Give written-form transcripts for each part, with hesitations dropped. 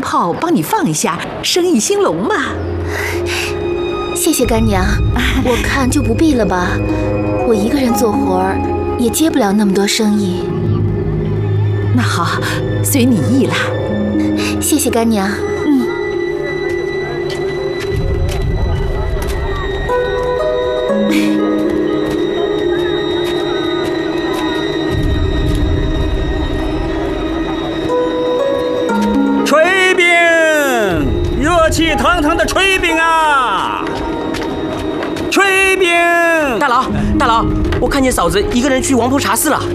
炮帮你放一下，生意兴隆嘛。 谢谢干娘，我看就不必了吧。我一个人做活儿，也接不了那么多生意。 那好，随你意了。 谢谢干娘。 炊饼，热气腾腾的炊饼啊！炊饼， 大佬，我看见嫂子一个人去王婆茶寺了。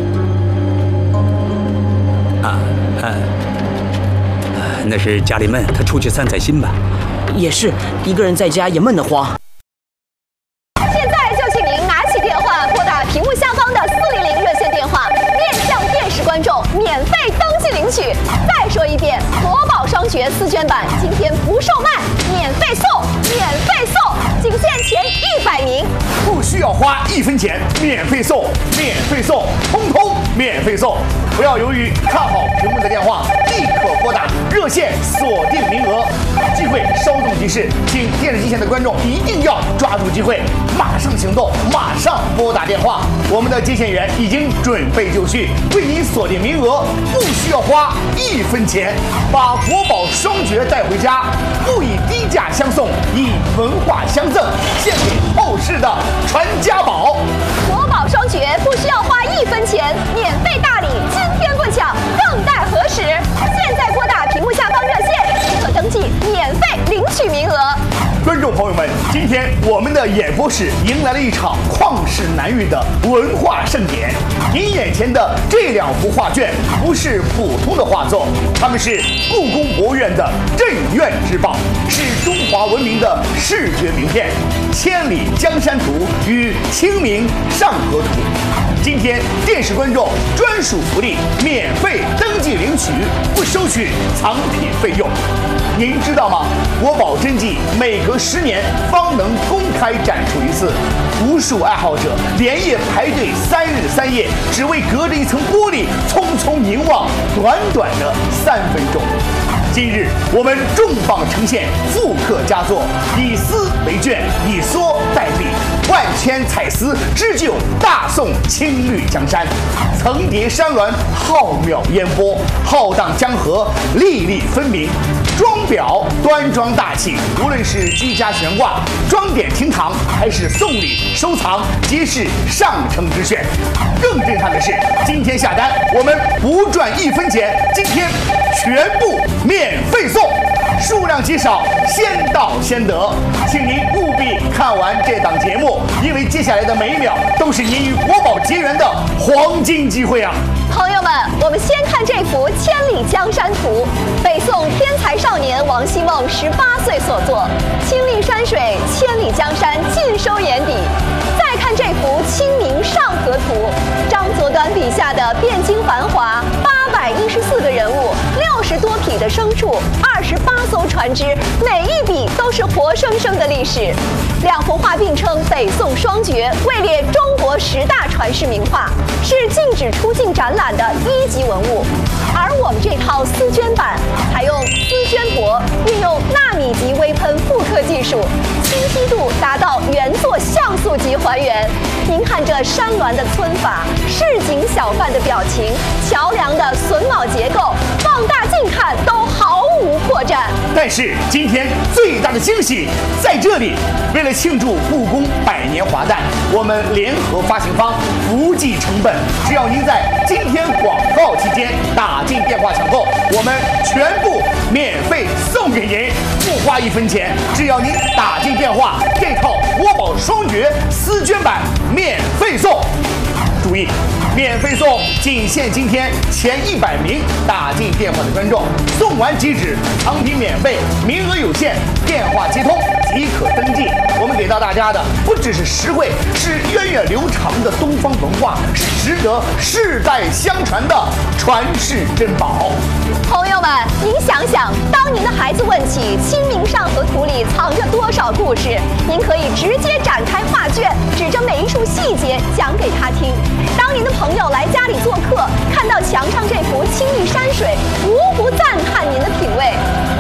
那是家里闷，她出去散散心吧。 也是，一个人在家也闷得慌。 现在就请您拿起电话，拨打屏幕下方的400热线电话，面向电视观众免费登记领取。再说一遍，国宝双绝4卷版今天不售卖，免费送，仅限前100名， 不需要花1分钱，免费送，通通免费送。不要犹豫，看好屏幕的电话，立刻拨打热线，锁定名额。机会稍纵即逝，请电视机前的观众一定要抓住机会，马上行动，马上拨打电话。我们的接线员已经准备就绪，为您锁定名额，不需要花1分钱，把国宝双绝带回家，不以低价相送，以文化相赠，献给后世的传家宝。 国宝双绝不需要花1分钱，免费大礼，今天不抢，更待何时？现在拨打屏幕下方热线，即可登记，免费领取名额。 观众朋友们，今天我们的演播室迎来了一场旷世难遇的文化盛典。您眼前的这2幅画卷不是普通的画作，它们是故宫博物院的镇院之宝，是中华文明的视觉名片，《千里江山图》与《清明上河图》。今天电视观众专属福利，免费登记领取，不收取藏品费用。您知道吗？国宝真迹每隔10年方能公开展出一次，无数爱好者连夜排队3日3夜，只为隔着一层玻璃匆匆凝望短短的3分钟。今日我们重磅呈现复刻佳作，以丝为卷，以梭代笔，万千彩丝织就大宋青绿江山，层叠山峦，浩渺烟波，浩荡江河，粒粒分明。装裱端庄大气，无论是居家悬挂、装点厅堂，还是送礼收藏，皆是上乘之选。更震撼的是，今天下单我们不赚1分钱，今天全部免费送，数量极少，先到先得，请您务必看完这档节目，因为接下来的每1秒都是您与国宝结缘的黄金机会啊！ 朋友们，我们先看这幅《千里江山图》，北宋天才少年王希孟18岁所作，亲历山水，千里江山尽收眼底。再看这幅《清明上河图》，张择端笔下的汴京繁华，814个人物，60多匹的牲畜，28艘船只，每一笔都是活生生的历史。2幅画并称北宋双绝，位列中国10大传世名画，是禁止出境展览的1级文物。而我们这套丝绢版采用丝绢帛，运用纳米级微喷复刻技术，清晰度达到原作像素级还原。您看这山峦的皴法，市井小贩的表情，桥梁的榫卯结构，放大镜看都毫无破绽。 但是今天最大的惊喜在这里，为了庆祝故宫100年华诞，我们联合发行方不计成本，只要您在今天广告期间打进电话抢购，我们全部免费送给您，不花1分钱，只要您打进电话，这套国宝双绝丝绢版免费送。注意，免费送，仅限今天前100名打进电话的观众，送完即止，藏品免费，名额有限，电话接通即可登记。我们给到大家的不只是实惠，是源远流长的东方文化，是值得世代相传的传世珍宝。 朋友们，您想想，当您的孩子问起《清明上河图》里藏着多少故事，您可以直接展开画卷，指着每一处细节讲给他听。当您的朋友来家里做客，看到墙上这幅清丽山水，无不赞叹您的品味。